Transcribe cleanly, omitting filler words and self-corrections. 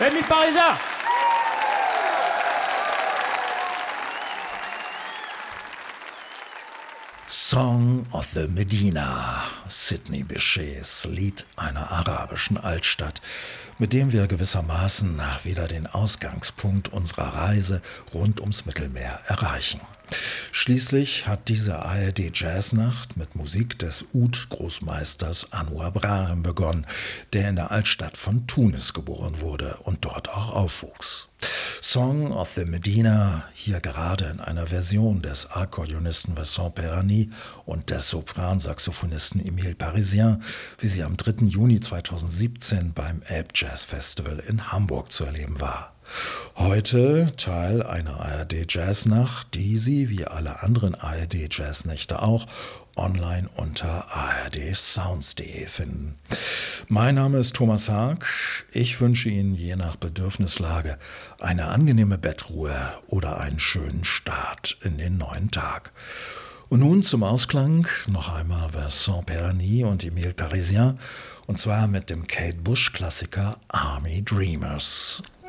Famille Parisien. Song of the Medina, Sidney Bechets Lied einer arabischen Altstadt, mit dem wir gewissermaßen wieder den Ausgangspunkt unserer Reise rund ums Mittelmeer erreichen. Schließlich hat diese ARD-Jazznacht mit Musik des Oud-Großmeisters Anwar Brahim begonnen, der in der Altstadt von Tunis geboren wurde und dort auch aufwuchs. Song of the Medina, hier gerade in einer Version des Akkordeonisten Vincent Perani und des Sopransaxophonisten Emile Parisien, wie sie am 3. Juni 2017 beim Elbjazz-Festival in Hamburg zu erleben war. Heute Teil einer ARD-Jazznacht, die Sie, wie alle anderen ARD-Jazznächte auch, online unter ardsounds.de finden. Mein Name ist Thomas Haag. Ich wünsche Ihnen je nach Bedürfnislage eine angenehme Bettruhe oder einen schönen Start in den neuen Tag. Und nun zum Ausklang noch einmal Vincent Perani und Emile Parisien, und zwar mit dem Kate Bush-Klassiker Army Dreamers.